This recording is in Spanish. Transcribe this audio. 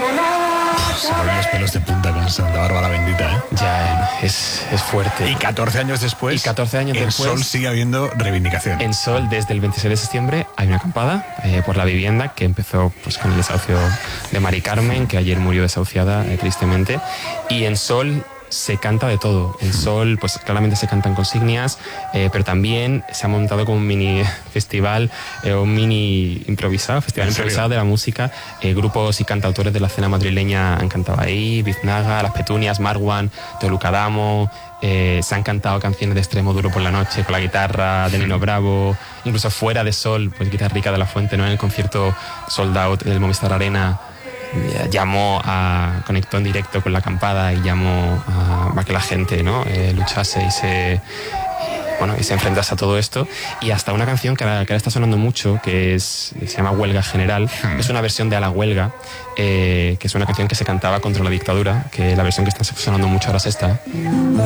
Se ponen los pelos de punta con Santa Bárbara bendita, ¿eh? Ya, es fuerte. Y 14 años después, en Sol sigue habiendo reivindicación. En Sol, desde el 26 de septiembre, hay una acampada por la vivienda que empezó pues, con el desahucio de Mari Carmen, que ayer murió desahuciada tristemente. Y en Sol se canta de todo. En Sol, pues claramente se cantan consignias, pero también se ha montado como un mini festival, un mini festival improvisado de la música. Grupos y cantautores de la escena madrileña han cantado ahí, Biznaga, Las Petunias, Marwan, Toluca Damo. Se han cantado canciones de Extremo Duro por la Noche con la guitarra de Nino Bravo, incluso fuera de Sol, pues Guitarrica de la Fuente, ¿no? En el concierto Sold Out del Movistar Arena conectó en directo con la acampada y llamó a que la gente, ¿no? Luchase y se enfrentase a todo esto. Y hasta una canción que ahora está sonando mucho, se llama Huelga General. Es una versión de A la Huelga, que es una canción que se cantaba contra la dictadura, que la versión que está sonando mucho ahora es esta.